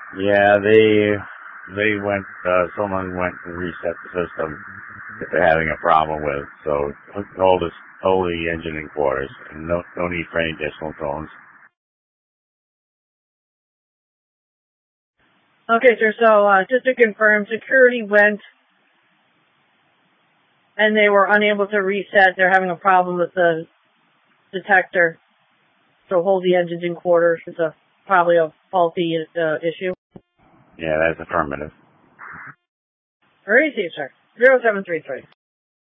Yeah, they went. Someone went and reset the system that they're having a problem with. So hold the engine in quarters, and no need for any additional tones. Okay, sir. So just to confirm, security went, and they were unable to reset. They're having a problem with the detector. So hold the engines in quarters. It's probably a faulty issue. Yeah, that's affirmative. Very easy, sir. 0733.